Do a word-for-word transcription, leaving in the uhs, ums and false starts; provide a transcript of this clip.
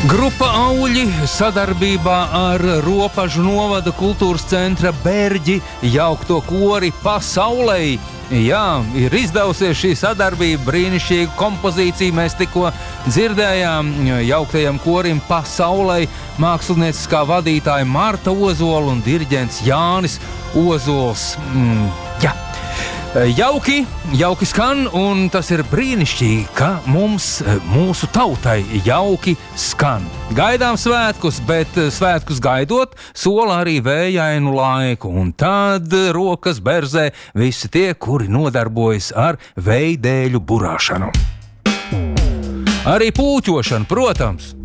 Grupa Auļi sadarbībā ar Ropažu novada kultūras centra Berģi jaukto kori Pasaulei. Jā, ir izdevusies šī sadarbība, brīnišķīga kompozīcija. Mēs tikko dzirdējām jauktajam korim Pasaulei mākslinieckā vadītāja Marta Ozola un diriģents Jānis Ozols. Mm, jā. Jauki, jauki skan, un tas ir brīnišķīgi, ka mums, mūsu tautai, jauki skan. Gaidām svētkus, bet svētkus gaidot, sola arī vējainu laiku, un tad rokas berzē visi tie, kuri nodarbojas ar vejdēļu burāšanu. Arī pūķošanu, protams.